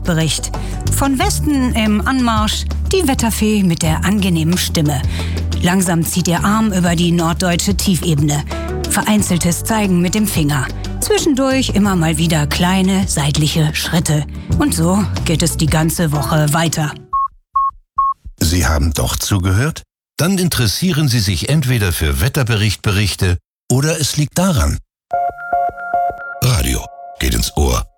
Wetterbericht. Von Westen im Anmarsch die Wetterfee mit der angenehmen Stimme. Langsam zieht ihr Arm über die norddeutsche Tiefebene. Vereinzeltes Zeigen mit dem Finger. Zwischendurch immer mal wieder kleine seitliche Schritte. Und so geht es die ganze Woche weiter. Sie haben doch zugehört? Dann interessieren Sie sich entweder für Wetterberichte oder es liegt daran. Radio geht ins Ohr.